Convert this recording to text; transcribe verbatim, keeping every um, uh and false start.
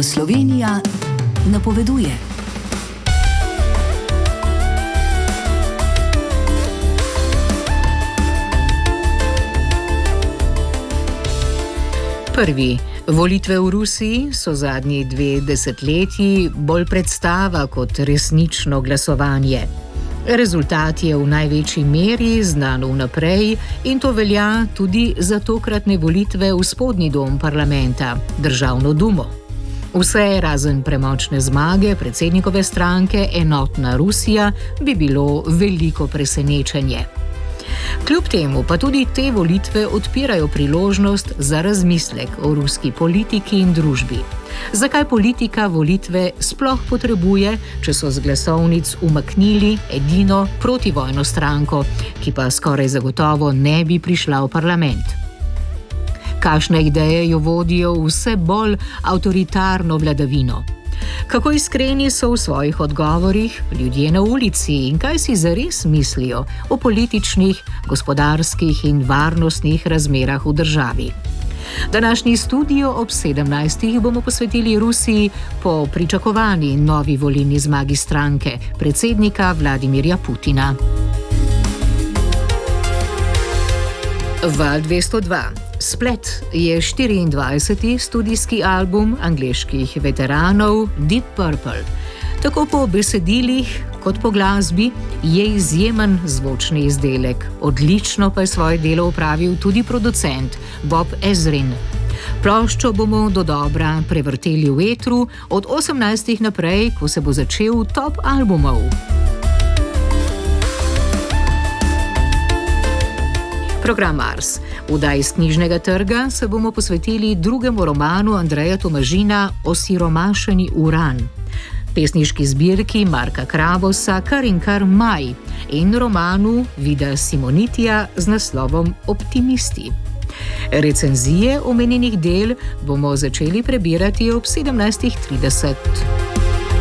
Radio Slovenija napoveduje. Prvi. Volitve v Rusiji so zadnji dve desetletji bolj predstava kot resnično glasovanje. Rezultat je v največji meri znan vnaprej in to velja tudi za tokratne volitve v spodnji dom parlamenta, Državno dumo. Vse razen premočne zmage predsednikove stranke Enotna Rusija bi bilo veliko presenečenje. Kljub temu pa tudi te volitve odpirajo priložnost za razmislek o ruski politiki in družbi. Zakaj politika volitve sploh potrebuje, če so z glasovnic umaknili edino protivojno stranko, ki pa skoraj zagotovo ne bi prišla v parlament? Kakšne ideje jo vodijo v vse bolj avtoritarno vladavino? Kako iskreni so v svojih odgovorih ljudje na ulici in kaj si zares mislijo o političnih, gospodarskih in varnostnih razmerah v državi? Današnji studio ob sedemnajstih bomo posvetili Rusiji po pričakovani novi volilni zmagi stranke, predsednika Vladimirja Putina. Val dvesto dva. Splet je štiriindvajseti studijski album angleških veteranov Deep Purple. Tako po besedilih kot po glasbi je izjemen zvočni izdelek. Odlično pa je svoje delo opravil tudi producent Bob Ezrin. Ploščo bomo dodobra prevrteli v etru od osemnajstih naprej, ko se bo začel top albumov. Program Mars. V oddaji s knjižnega trga se bomo posvetili drugemu romanu Andreja Tomažina Osiromašeni uran, pesniški zbirki Marka Kravosa Kar in kar maj in romanu Vida Simonitija z naslovom Optimisti. Recenzije omenjenih del bomo začeli prebirati ob sedemnajstih trideset.